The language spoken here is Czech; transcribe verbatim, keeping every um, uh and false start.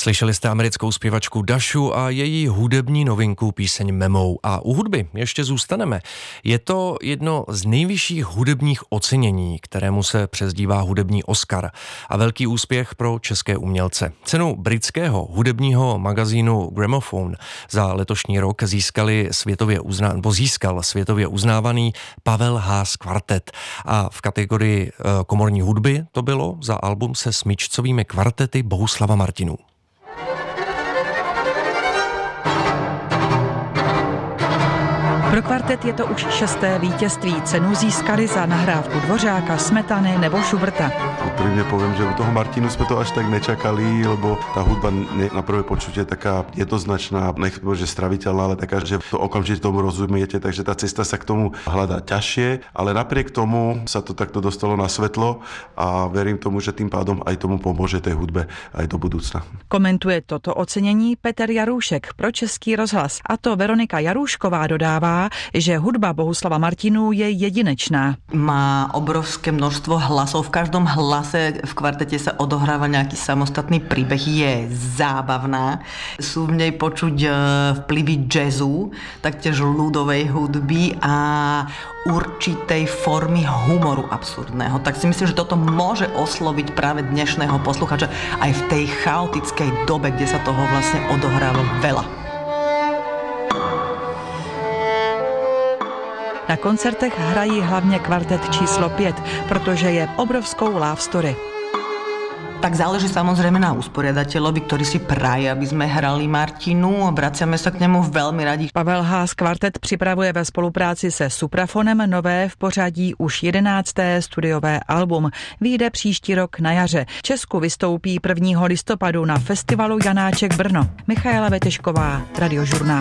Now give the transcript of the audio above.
Slyšeli jste americkou zpěvačku Dashu a její hudební novinku píseň Memou. A u hudby ještě zůstaneme. Je to jedno z nejvyšších hudebních ocenění, kterému se přezdívá hudební Oscar a velký úspěch pro české umělce. Cenu britského hudebního magazínu Gramophone za letošní rok získali světově uzná, nebo získal světově uznávaný Pavel Haas kvartet. A v kategorii komorní hudby to bylo za album se smyčcovými kvartety Bohuslava Martinů. Pro kvartet je to už šesté vítězství. Cenu získali za nahrávku Dvořáka, Smetany nebo Schuberta. Úprimne poviem, že u toho Martinu sme to až tak nečakali, lebo tá hudba na prvé počutie taká jednoznačná, nech že straviteľná, ale taká, že to okamžite tomu rozumiete, takže tá cesta sa k tomu hľadá ťažšie, ale napriek tomu sa to takto dostalo na svetlo a verím tomu, že tým pádom aj tomu pomôže tej hudbe aj do budúcna. Komentuje toto ocenění Petr Jarůšek pro Český rozhlas. A to Veronika Jarůšková dodává, že hudba Bohuslava Martinů je jedinečná. Má obrovské množstvo hlasov. V každom hlase v kvartete sa odohráva nejaký samostatný príbeh. Je zábavná. Sú v nej počuť vplyvy jazzu, taktiež ľudovej hudby a určitej formy humoru absurdného. Tak si myslím, že toto môže osloviť práve dnešného posluchača aj v tej chaotickej dobe, kde sa toho vlastne odohráva veľa. Na koncertech hrají hlavně kvartet číslo pět, protože je obrovskou love story. Tak záleží samozrejme na usporiadateľovi, ktorý si praje, aby sme hrali Martinu a vraciame sa k nemu veľmi radi. Pavel Haas kvartet připravuje ve spolupráci se Suprafonem nové v pořadí už jedenácté studiové album. Vyjde příští rok na jaře. V Česku vystoupí prvního listopadu na festivalu Janáček Brno. Michaela Vetešková, Radiožurnál.